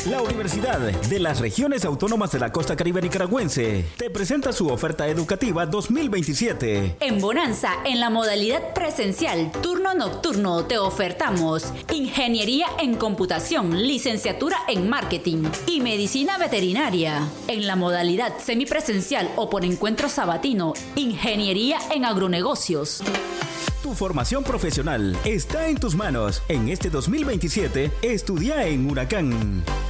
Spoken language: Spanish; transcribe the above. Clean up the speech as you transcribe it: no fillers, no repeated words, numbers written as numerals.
La Universidad de las Regiones Autónomas de la Costa Caribe Nicaragüense te presenta su oferta educativa 2027. En Bonanza, en la modalidad presencial, turno nocturno, te ofertamos Ingeniería en Computación, Licenciatura en Marketing y Medicina Veterinaria. En la modalidad semipresencial o por encuentro sabatino, Ingeniería en Agronegocios. Tu formación profesional está en tus manos. En este 2027, estudia en Huracán.